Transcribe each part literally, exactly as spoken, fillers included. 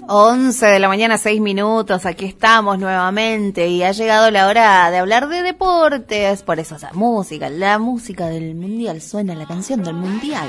once de la mañana, seis minutos, aquí estamos nuevamente y ha llegado la hora de hablar de deportes, por eso esa música, la música del mundial, suena la canción del mundial.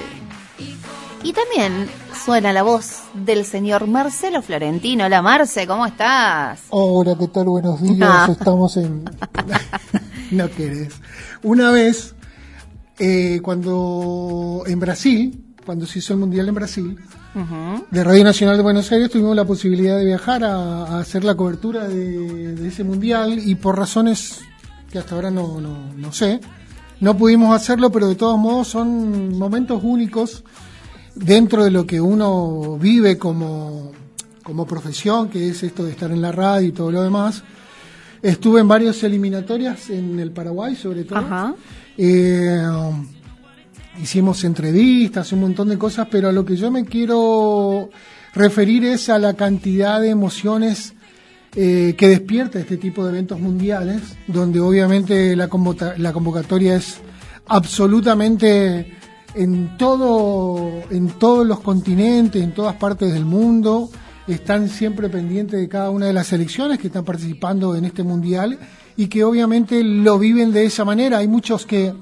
Y también suena la voz del señor Marcelo Florentino. Hola Marce, ¿cómo estás? Hola, ¿qué tal? Buenos días, ah. Estamos en... No querés. Una vez, eh, cuando en Brasil, cuando se hizo el mundial en Brasil, uh-huh. de Radio Nacional de Buenos Aires tuvimos la posibilidad de viajar a, a hacer la cobertura de, de ese mundial y por razones que hasta ahora no, no, no sé, no pudimos hacerlo, pero de todos modos son momentos únicos dentro de lo que uno vive como, como profesión, que es esto de estar en la radio y todo lo demás. Estuve en varias eliminatorias en el Paraguay, sobre todo. Uh-huh. Eh, hicimos entrevistas, un montón de cosas, pero a lo que yo me quiero referir es a la cantidad de emociones eh, que despierta este tipo de eventos mundiales, donde obviamente la, convoca- la convocatoria es absolutamente en todo, en todos los continentes, en todas partes del mundo, están siempre pendientes de cada una de las selecciones que están participando en este mundial y que obviamente lo viven de esa manera. Hay muchos que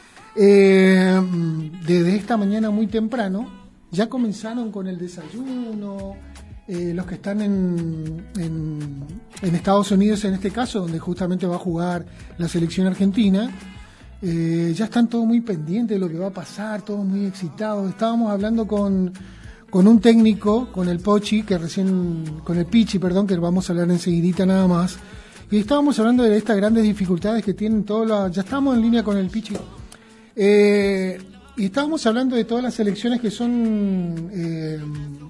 eh, desde esta mañana muy temprano ya comenzaron con el desayuno, eh, los que están en, en, en Estados Unidos en este caso, donde justamente va a jugar la selección argentina. Eh, ya están todos muy pendientes de lo que va a pasar, todos muy excitados. Estábamos hablando con, con un técnico, con el Pochi, que recién, con el Pichi, perdón, que vamos a hablar enseguidita nada más. Y estábamos hablando de estas grandes dificultades que tienen todas las... Ya estamos en línea con el Pichi. Eh, y estábamos hablando de todas las selecciones que son... Eh,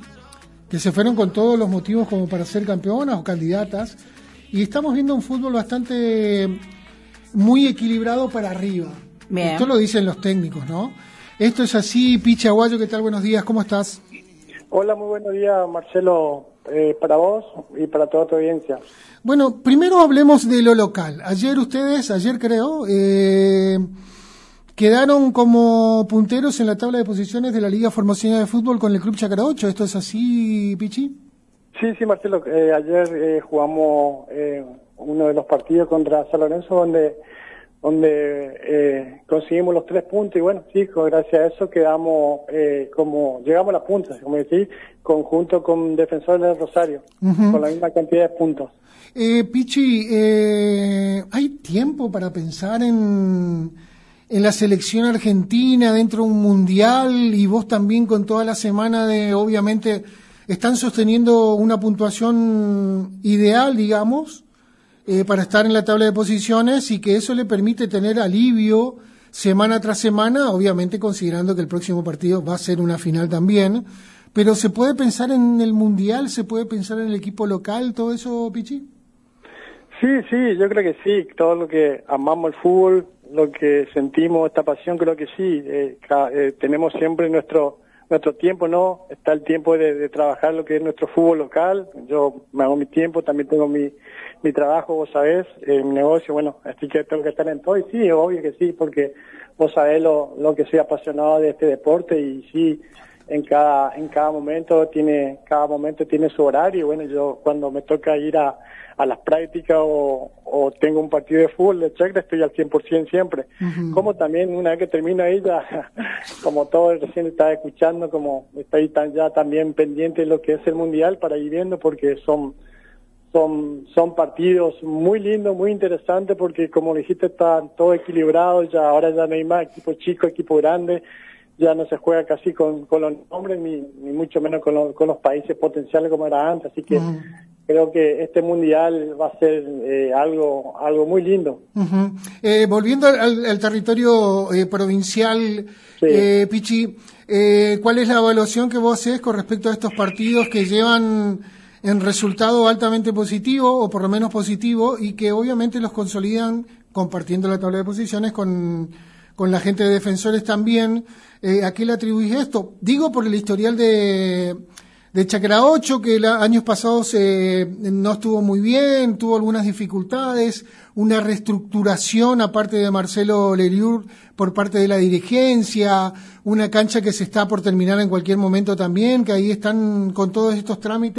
que se fueron con todos los motivos como para ser campeonas o candidatas. Y estamos viendo un fútbol bastante... muy equilibrado para arriba. Bien. Esto lo dicen los técnicos, ¿no? Esto es así. Pichi Aguayo, ¿qué tal? Buenos días, ¿cómo estás? Hola, muy buenos días, Marcelo, eh, para vos y para toda tu audiencia. Bueno, primero hablemos de lo local. Ayer ustedes, ayer creo, eh, quedaron como punteros en la tabla de posiciones de la Liga Formoseña de Fútbol con el Club Chacra ocho. ¿Esto es así, Pichi? Sí, sí, Marcelo. Eh, ayer eh, jugamos... Eh, uno de los partidos contra San Lorenzo donde donde eh, conseguimos los tres puntos y bueno, sí, gracias a eso quedamos eh, como, llegamos a la punta, como decís, conjunto con Defensor del Rosario, uh-huh. con la misma cantidad de puntos. Eh, Pichi, eh, ¿hay tiempo para pensar en, en la selección argentina dentro de un mundial y vos también con toda la semana de, obviamente, están sosteniendo una puntuación ideal, digamos? Eh, para estar en la tabla de posiciones y que eso le permite tener alivio semana tras semana, obviamente considerando que el próximo partido va a ser una final también, pero ¿se puede pensar en el Mundial? ¿Se puede pensar en el equipo local? ¿Todo eso, Pichi? Sí, sí, yo creo que sí, todo lo que amamos el fútbol, lo que sentimos, esta pasión, creo que sí, eh, ca- eh, tenemos siempre nuestro nuestro tiempo, ¿no? Está el tiempo de, de trabajar lo que es nuestro fútbol local, yo me hago mi tiempo, también tengo mi mi trabajo, vos sabés, eh, mi negocio, bueno, así que tengo que estar en todo, y sí, obvio que sí, porque vos sabés lo, lo que soy apasionado de este deporte, y sí, en cada, en cada momento tiene, cada momento tiene su horario, y bueno, yo cuando me toca ir a, a las prácticas o, o tengo un partido de fútbol de Chacra, estoy al cien por ciento siempre. Uh-huh. Como también una vez que termino ahí ya, como todo recién estaba escuchando, como estoy tan, ya también pendiente de lo que es el Mundial para ir viendo, porque son Son son partidos muy lindos, muy interesantes, porque como dijiste, están todo equilibrado, ya ahora ya no hay más equipo chico, equipo grande, ya no se juega casi con, con los nombres, ni, ni mucho menos con, lo, con los países potenciales como era antes, así que uh-huh. creo que este mundial va a ser eh, algo algo muy lindo. Uh-huh. Eh, volviendo al, al territorio eh, provincial, sí. eh, Pichi, eh, ¿cuál es la evaluación que vos haces con respecto a estos partidos que llevan en resultado altamente positivo, o por lo menos positivo, y que obviamente los consolidan compartiendo la tabla de posiciones con, con la gente de Defensores también? Eh, ¿A qué le atribuís esto? Digo por el historial de, de Chacra ocho, que la, años pasados eh, no estuvo muy bien, tuvo algunas dificultades, una reestructuración aparte de Marcelo Leriur por parte de la dirigencia, una cancha que se está por terminar en cualquier momento también, que ahí están con todos estos trámites